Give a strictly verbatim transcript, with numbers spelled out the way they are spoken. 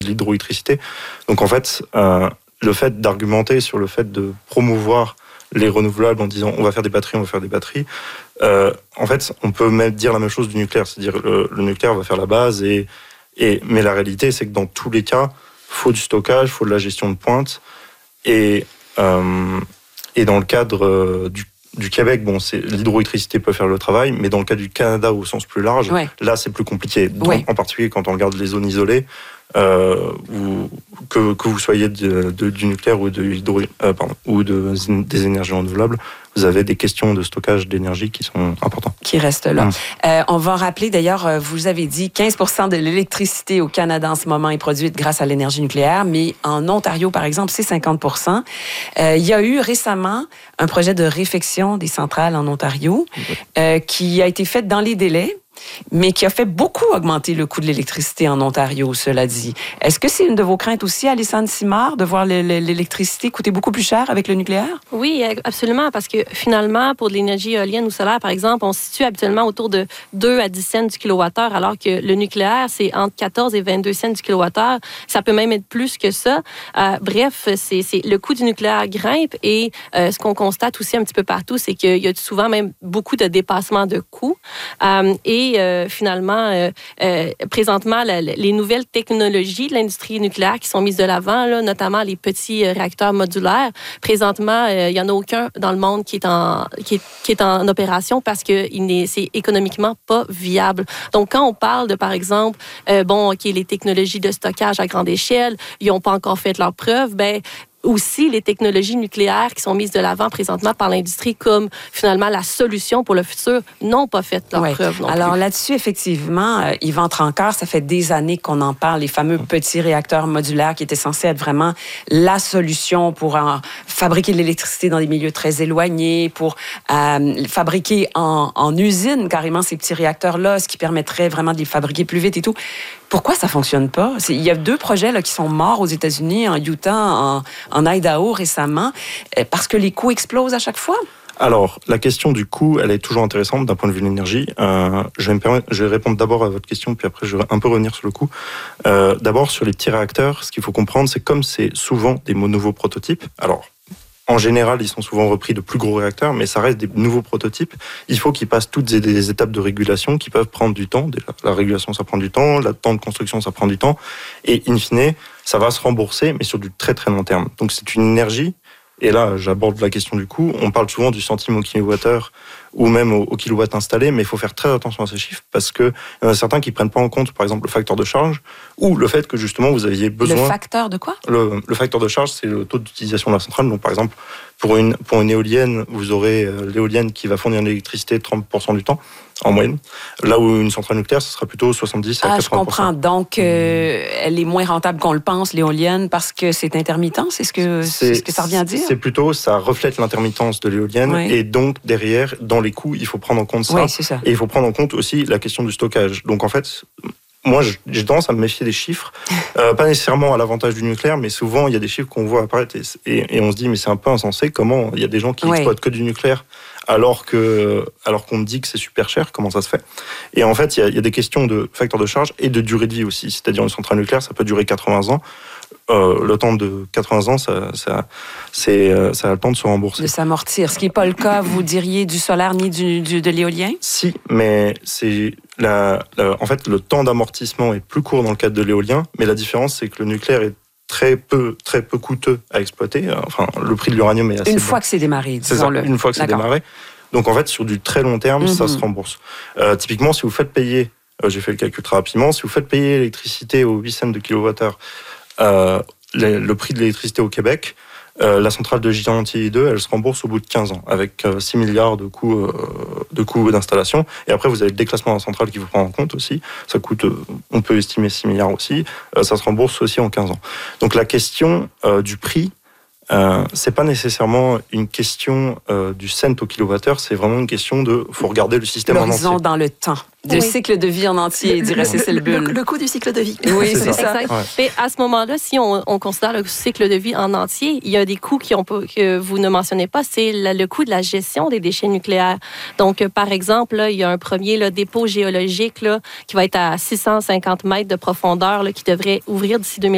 de l'hydroélectricité. Donc en fait, euh, le fait d'argumenter sur le fait de promouvoir les renouvelables en disant on va faire des batteries, on va faire des batteries, euh, en fait, on peut même dire la même chose du nucléaire, c'est-à-dire le, le nucléaire va faire la base, et, et, mais la réalité, c'est que dans tous les cas, il faut du stockage, il faut de la gestion de pointe, et, euh, et dans le cadre du Du Québec, bon, c'est, l'hydroélectricité peut faire le travail, mais dans le cas du Canada au sens plus large, ouais. là c'est plus compliqué. Donc, ouais. En particulier quand on regarde les zones isolées, euh, ou, que, que vous soyez de, de, du nucléaire ou, de, hydro, euh, pardon, ou de, des énergies renouvelables, vous avez des questions de stockage d'énergie qui sont importantes. Qui restent là. Mmh. Euh, on va rappeler d'ailleurs, vous avez dit quinze pour cent de l'électricité au Canada en ce moment est produite grâce à l'énergie nucléaire, mais en Ontario, par exemple, c'est cinquante pour cent. Euh, il y a eu récemment un projet de réfection des centrales en Ontario mmh. euh, qui a été fait dans les délais, mais qui a fait beaucoup augmenter le coût de l'électricité en Ontario, cela dit. Est-ce que c'est une de vos craintes aussi, Alessandre Simard, de voir l'électricité coûter beaucoup plus cher avec le nucléaire? Oui, absolument, parce que finalement, pour de l'énergie éolienne ou solaire, par exemple, on se situe habituellement autour de deux à dix cents du kilowattheure, alors que le nucléaire, c'est entre quatorze et vingt-deux cents du kilowattheure. Ça peut même être plus que ça. Euh, bref, c'est, c'est, le coût du nucléaire grimpe, et euh, ce qu'on constate aussi un petit peu partout, c'est qu'il y a souvent même beaucoup de dépassements de coûts. Euh, et Euh, finalement, euh, euh, présentement, la, les nouvelles technologies de l'industrie nucléaire qui sont mises de l'avant, là, notamment les petits euh, réacteurs modulaires, présentement, euh, il n'y en a aucun dans le monde qui est en, qui est, qui est en opération parce que il n'est, c'est économiquement pas viable. Donc, quand on parle de, par exemple, euh, bon, OK, les technologies de stockage à grande échelle, ils n'ont pas encore fait leurs preuves, ben aussi les technologies nucléaires qui sont mises de l'avant présentement par l'industrie comme finalement la solution pour le futur n'ont pas fait leur ouais. preuve non Alors plus. Là-dessus, effectivement, euh, Yvan Trancœur, ça fait des années qu'on en parle, les fameux petits réacteurs modulaires qui étaient censés être vraiment la solution pour euh, fabriquer de l'électricité dans des milieux très éloignés, pour euh, fabriquer en, en usine carrément ces petits réacteurs-là, ce qui permettrait vraiment de les fabriquer plus vite et tout. Pourquoi ça ne fonctionne pas? C'est, il y a deux projets là, qui sont morts aux États-Unis, en Utah, en, en Idaho récemment, parce que les coûts explosent à chaque fois. Alors, la question du coût, elle est toujours intéressante d'un point de vue de l'énergie. Euh, je, vais me permettre, je vais répondre d'abord à votre question, puis après je vais un peu revenir sur le coût. Euh, d'abord, sur les petits réacteurs, ce qu'il faut comprendre, c'est comme c'est souvent des nouveaux prototypes. Alors, en général, ils sont souvent repris de plus gros réacteurs, mais ça reste des nouveaux prototypes. Il faut qu'ils passent toutes des étapes de régulation qui peuvent prendre du temps. La régulation, ça prend du temps. Le temps de construction, ça prend du temps. Et in fine, ça va se rembourser, mais sur du très très long terme. Donc c'est une énergie. Et là, j'aborde la question du coût. On parle souvent du centime au kilowattheure ou même au, au kilowatt installé, mais il faut faire très attention à ces chiffres parce qu'il y en a certains qui ne prennent pas en compte, par exemple, le facteur de charge ou le fait que, justement, vous aviez besoin... Le facteur de quoi? Le, le facteur de charge, c'est le taux d'utilisation de la centrale. Donc, par exemple, pour une, pour une éolienne, vous aurez l'éolienne qui va fournir l'électricité trente pour cent du temps, en moyenne. Là où une centrale nucléaire, ce sera plutôt soixante-dix à quatre-vingts pour cent. Ah, je comprends. Donc, euh, elle est moins rentable qu'on le pense, l'éolienne, parce que c'est intermittent? C'est ce que, c'est, c'est ce que ça revient à dire? C'est plutôt, ça reflète l'intermittence de l'éolienne. Oui. Et donc, derrière, dans les coûts, il faut prendre en compte ça. Oui, c'est ça. Et il faut prendre en compte aussi la question du stockage. Donc, en fait... Moi, j'ai tendance à me méfier des chiffres, euh, pas nécessairement à l'avantage du nucléaire, mais souvent, il y a des chiffres qu'on voit apparaître et, et, et on se dit, mais c'est un peu insensé, comment il y a des gens qui oui. exploitent que du nucléaire alors, que, alors qu'on me dit que c'est super cher, comment ça se fait? Et en fait, il y, a, il y a des questions de facteur de charge et de durée de vie aussi, c'est-à-dire une centrale nucléaire, ça peut durer quatre-vingts ans. Euh, le temps de quatre-vingts ans, ça, ça, c'est, euh, ça a le temps de se rembourser. De s'amortir. Ce qui n'est pas le cas, vous diriez, du solaire ni du, du, de l'éolien? Si, mais c'est la, la, en fait, le temps d'amortissement est plus court dans le cadre de l'éolien, mais la différence, c'est que le nucléaire est très peu, très peu coûteux à exploiter. Enfin, le prix de l'uranium est assez Une bas. fois que c'est démarré, disons-le. Une fois que c'est D'accord. démarré. Donc, en fait, sur du très long terme, mm-hmm. ça se rembourse. Euh, typiquement, si vous faites payer, euh, j'ai fait le calcul très rapidement, si vous faites payer l'électricité aux huit cents de kilowattheure, euh, le, le prix de l'électricité au Québec, euh, la centrale de Gentilly deux, elle se rembourse au bout de quinze ans, avec euh, six milliards de coûts, euh, de coûts d'installation. Et après, vous avez le déclassement de la centrale qui vous prend en compte aussi. Ça coûte, euh, on peut estimer six milliards aussi. Euh, ça se rembourse aussi en quinze ans. Donc la question euh, du prix, Euh, c'est pas nécessairement une question euh, du cent au kilowattheure, c'est vraiment une question de, faut regarder le système en entier. L'horizon dans le temps, le oui. cycle de vie en entier, le, dirait Cécile Bull. Le, le coût du cycle de vie. Oui, c'est, c'est ça. ça. Ouais. Mais à ce moment-là, si on, on considère le cycle de vie en entier, il y a des coûts qui ont, que vous ne mentionnez pas, c'est le, le coût de la gestion des déchets nucléaires. Donc, par exemple, là, il y a un premier là, dépôt géologique là, qui va être à six cent cinquante mètres de profondeur là, qui devrait ouvrir d'ici deux mille